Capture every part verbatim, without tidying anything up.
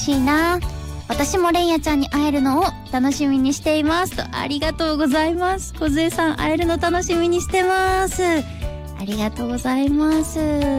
しいな。私もレイヤちゃんに会えるのを楽しみにしていますと。ありがとうございます。小杖さん、会えるの楽しみにしてます。ありがとうございます。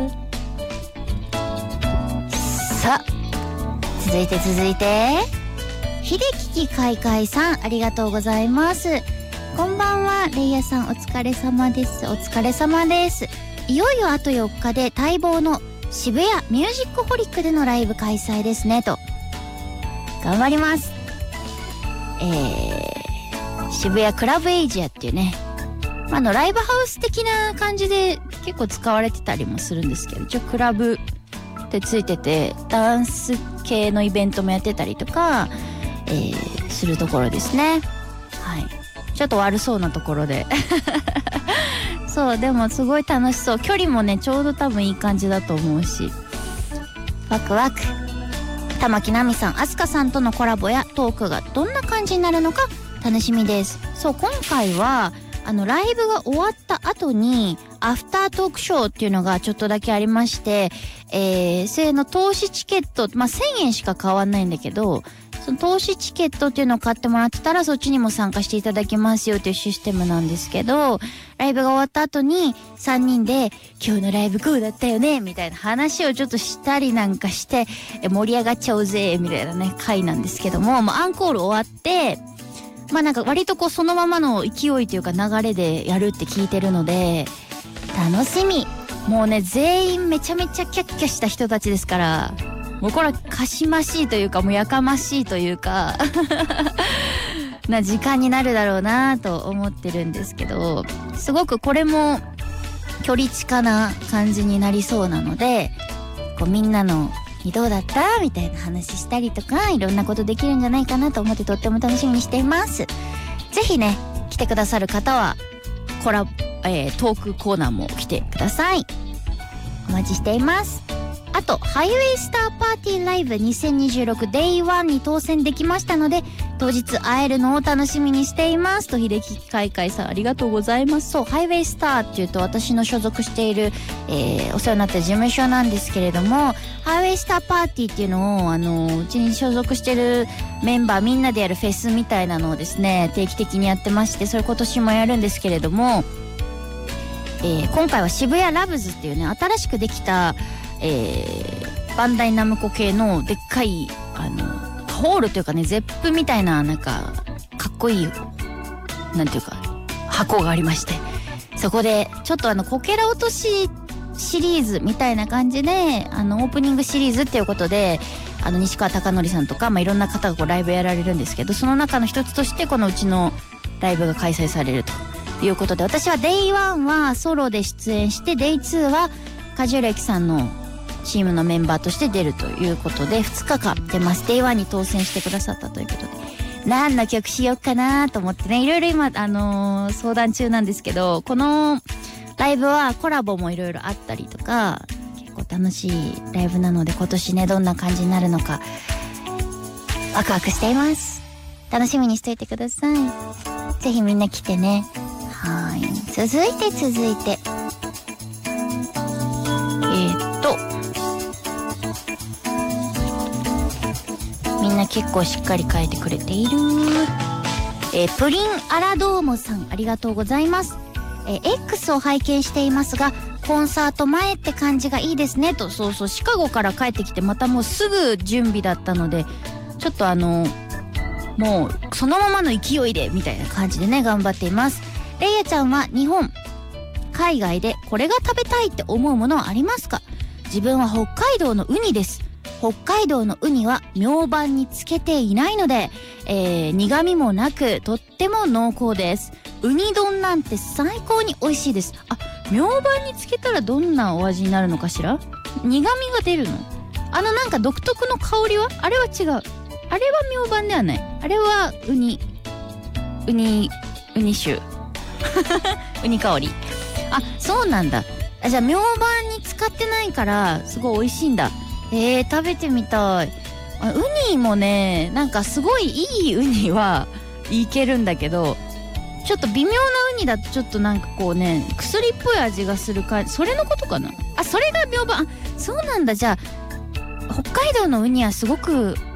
さあ、続いて続いて秀樹かいかいさん、ありがとうございます。こんばんは、レイヤさん、お疲れ様です。お疲れ様です。いよいよあとよっかで待望の渋谷ミュージックホリックでのライブ開催ですねと。頑張ります。えー、渋谷クラブエイジアっていうね、あのライブハウス的な感じで結構使われてたりもするんですけど、一応クラブってついててダンス系のイベントもやってたりとか、えー、するところですね。はい、ちょっと悪そうなところでそうでもすごい楽しそう。距離もねちょうど多分いい感じだと思うし、ワクワク。玉木奈美さん、飛鳥さんとのコラボやトークがどんな感じになるのか楽しみです。そう、今回はあのライブが終わった後にアフタートークショーっていうのがちょっとだけありまして、えー、それの投資チケット、まあ、せんえんしか買わないんだけど、その投資チケットっていうのを買ってもらってたらそっちにも参加していただけますよっていうシステムなんですけど、ライブが終わった後にさんにんで今日のライブこうだったよねみたいな話をちょっとしたりなんかして盛り上がっちゃおうぜみたいなね回なんですけども、まあ、アンコール終わってまあなんか割とこうそのままの勢いというか流れでやるって聞いてるので楽しみ。もうね全員めちゃめちゃキャッキャした人たちですから、もうこれはかしましいというかもうやかましいというかな時間になるだろうなと思ってるんですけど、すごくこれも距離近な感じになりそうなので、こうみんなのどうだったみたいな話したりとかいろんなことできるんじゃないかなと思ってとっても楽しみにしています。ぜひね来てくださる方はコラボ、えー、トークコーナーも来てください。お待ちしています。あとハイウェイスターパーティーライブにせんにじゅうろくデイワンに当選できましたので当日会えるのを楽しみにしていますと。秀樹かいかいさん、ありがとうございます。そう、ハイウェイスターっていうと私の所属している、えー、お世話になった事務所なんですけれども、ハイウェイスターパーティーっていうのをあのうちに所属してるメンバーみんなでやるフェスみたいなのをですね定期的にやってまして、それ今年もやるんですけれども、えー、今回は渋谷ラブズっていうね新しくできたえー、バンダイナムコ系のでっかいあのホールというかねゼップみたいななんかかっこいいなんていうか箱がありまして、そこでちょっとあのこけら落としシリーズみたいな感じであのオープニングシリーズっていうことであの西川貴教さんとか、まあ、いろんな方がこうライブやられるんですけど、その中の一つとしてこのうちのライブが開催されるということで、私はデイワンはソロで出演して、デイツーは梶浦由記さんのチームのメンバーとして出るということでふつかかん出ます。デイワンに当選してくださったということで何の曲しようかなと思ってねいろいろ今、あのー、相談中なんですけど、このライブはコラボもいろいろあったりとか結構楽しいライブなので今年ねどんな感じになるのかワクワクしています。楽しみにしていてください。ぜひみんな来てね。はい、続いて続いてえー、っとみんな結構しっかり書いてくれている。えー、プリンアラドーモさん、ありがとうございます。えー、X を拝見していますがコンサート前って感じがいいですねと。そうそう、シカゴから帰ってきてまたもうすぐ準備だったのでちょっとあのもうそのままの勢いでみたいな感じでね頑張っています。レイヤちゃんは日本海外でこれが食べたいって思うものはありますか？自分は北海道のウニです。北海道のウニは明板につけていないので、えー、苦味もなくとっても濃厚です。ウニ丼なんて最高に美味しいです。あ、明板につけたらどんなお味になるのかしら？苦味が出るの？あのなんか独特の香りは？あれは違う。あれは明板ではない。あれはウニウニウニ酒ウニ香り。あ、そうなんだ。あ、じゃあ明板に使ってないからすごい美味しいんだ。えー、食べてみたい。あ、ウニもねなんかすごいいいウニはいけるんだけど、ちょっと微妙なウニだとちょっとなんかこうね薬っぽい味がするか、それのことかな。あ、それが明板。あ、そうなんだ。じゃあ北海道のウニはすごく